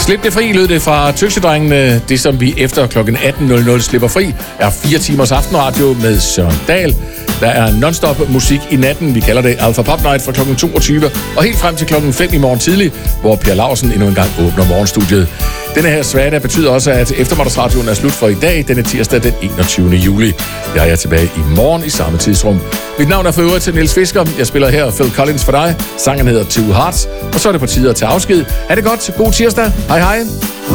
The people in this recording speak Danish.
Slip det fri, lød det fra Tøksedrengene. Det, som vi efter kl. 18.00 slipper fri, er 4 timers aftenradio med Søren Dahl. Der er non-stop musik i natten. Vi kalder det Alpha Pop Night fra kl. 22 og helt frem til kl. 5 i morgen tidlig, hvor Per Lausen endnu en gang åbner morgenstudiet. Denne her svada betyder også, at eftermiddagsradioen er slut for i dag, denne tirsdag den 21. juli. Jeg er tilbage i morgen i samme tidsrum. Mit navn er for øvrigt til Niels Fisker. Jeg spiller her Phil Collins for dig. Sangen hedder Two Hearts. Og så er det på tide at tage afsked. Ha' det godt. God tirsdag. Hej hej.